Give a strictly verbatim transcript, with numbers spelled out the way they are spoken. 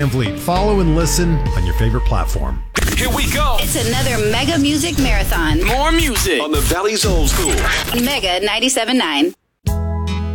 Fleet. Follow and listen on your favorite platform. Here we go. It's another Mega Music Marathon. More music on the Valley's Old School. Mega ninety-seven point nine.